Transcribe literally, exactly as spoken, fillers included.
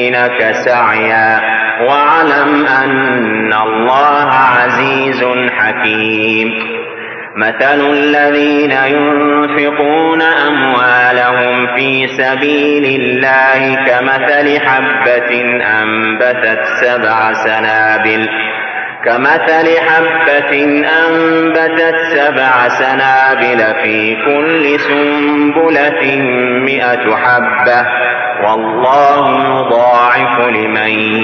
لك سعيا واعلم أن الله عزيز حكيم. مثل الذين ينفقون أموالهم في سبيل الله كمثل حبة أنبتت سبع سنابل كمثل حبة أنبتت سبع سنابل في كل سنبلة مئة حبة والله يضاعف لمن